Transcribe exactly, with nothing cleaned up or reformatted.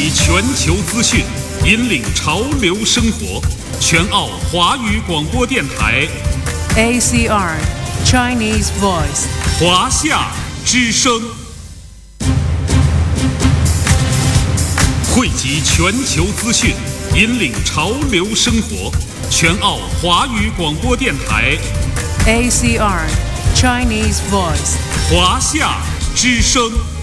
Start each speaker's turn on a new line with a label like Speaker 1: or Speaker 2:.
Speaker 1: 集全球资讯，引领潮流生活。全澳华语广播电台
Speaker 2: A C R Chinese Voice
Speaker 1: 华夏之声，汇集全球资讯，引领潮流生活。全澳华语广播电台
Speaker 2: A C R Chinese Voice
Speaker 1: 华夏之声。